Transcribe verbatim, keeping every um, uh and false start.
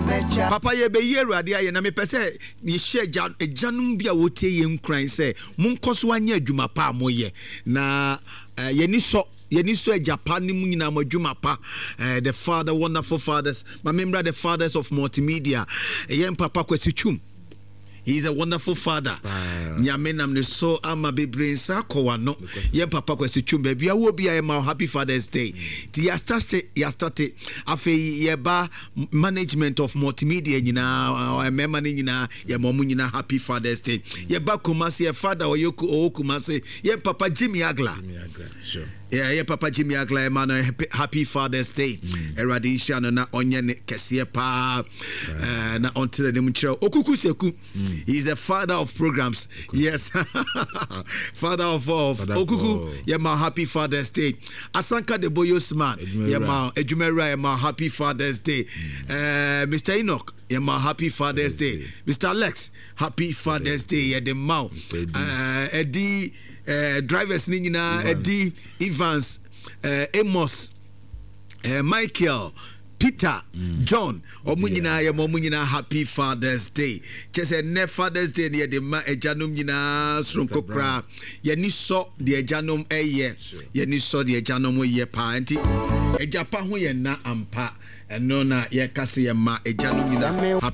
Papa ye be ye Awurade aye na me pese ye share ejanum bia wotie ye nkran se monkoso anya adwuma pa moye na ye ni so ye ni so Japan ni mu nyina madwuma pa the father wonderful fathers my member the fathers of multimedia ye papa Kwesi Twum. He's a wonderful father. Nyame nam ne so ama bebre nsa kowano. Ye papa Kwesi Twum baby a wo bia ma happy Father's Day. Ti ya start ya start afi ye ba management of multimedia nyina e member ni nyina ye momu nyina happy Father's Day. Ye ba Kumasi ye father oyoku o Kumasi ye papa Jimmy Agla. Jimmy Agla, sure. Yeah, yeah, Papa Jimmy Agla, man, happy, happy Father's Day. Eradisha no na onye ne kesiye pa na ontile ne mchira. Okuku Seku, he's the father of programs. Okuku. Yes, father of of father Okuku. For... Yeah, ma happy Father's Day. Asanka de Boyosman, yeah, ma Ejumera, ma happy Father's Day. Mm. Uh, Mister Enoch. Yeah, my happy Father's Day. Day. Mister Alex, happy Father's Day. Yeah, the mouth. Uh, Eddie, uh, drivers Nina, Eddie Evans, uh, Amos, uh, Michael, Peter, mm. John, Omunina, yeah, Momunina, happy Father's Day. Just a ne Father's Day near the ma ejanum yina sronko kra. Yeah, ni so the ejanum eh ye. Yeah, ni so the ejanum ye pa anti. Ejapa hu ye na ampa. And no na ye kasi ye ma ejanum yina.